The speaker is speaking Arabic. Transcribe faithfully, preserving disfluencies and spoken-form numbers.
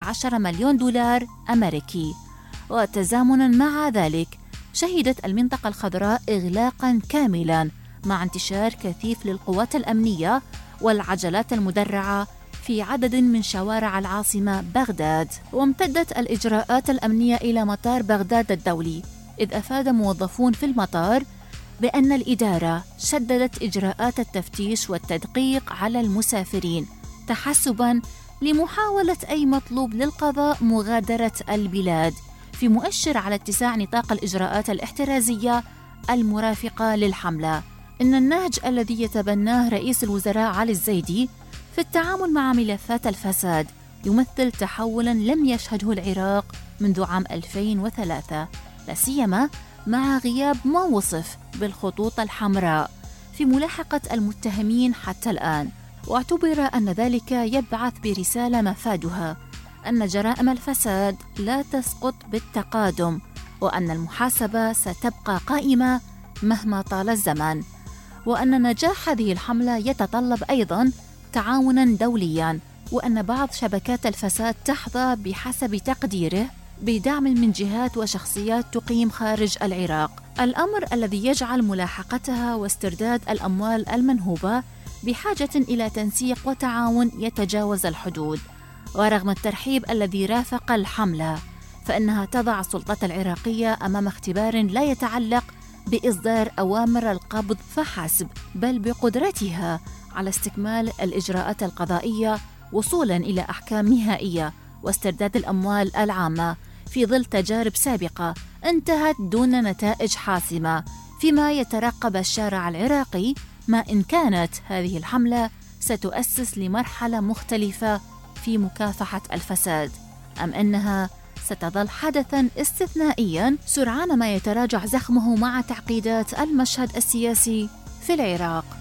عشرة مليون دولار أمريكي. وتزامناً مع ذلك شهدت المنطقة الخضراء إغلاقاً كاملاً مع انتشار كثيف للقوات الأمنية والعجلات المدرعة في عدد من شوارع العاصمة بغداد. وامتدت الإجراءات الأمنية إلى مطار بغداد الدولي، إذ أفاد موظفون في المطار بأن الإدارة شددت إجراءات التفتيش والتدقيق على المسافرين تحسباً لمحاولة أي مطلوب للقضاء مغادرة البلاد، في مؤشر على اتساع نطاق الإجراءات الاحترازية المرافقة للحملة. إن النهج الذي يتبناه رئيس الوزراء علي الزيدي في التعامل مع ملفات الفساد يمثل تحولاً لم يشهده العراق منذ عام ألفين وثلاثة، لا سيما مع غياب ما وصف بالخطوط الحمراء في ملاحقة المتهمين حتى الآن. واعتبر أن ذلك يبعث برسالة مفادها أن جرائم الفساد لا تسقط بالتقادم، وأن المحاسبة ستبقى قائمة مهما طال الزمن، وأن نجاح هذه الحملة يتطلب أيضاً تعاوناً دولياً، وأن بعض شبكات الفساد تحظى بحسب تقديره بدعم من جهات وشخصيات تقيم خارج العراق، الأمر الذي يجعل ملاحقتها واسترداد الأموال المنهوبة بحاجة إلى تنسيق وتعاون يتجاوز الحدود. ورغم الترحيب الذي رافق الحملة، فإنها تضع السلطة العراقية أمام اختبار لا يتعلق بإصدار أوامر القبض فحسب، بل بقدرتها على استكمال الإجراءات القضائية وصولاً إلى أحكام نهائية واسترداد الأموال العامة في ظل تجارب سابقة انتهت دون نتائج حاسمة، فيما يترقب الشارع العراقي ما إن كانت هذه الحملة ستؤسس لمرحلة مختلفة في مكافحة الفساد، أم أنها ستظل حدثاً استثنائياً سرعان ما يتراجع زخمه مع تعقيدات المشهد السياسي في العراق.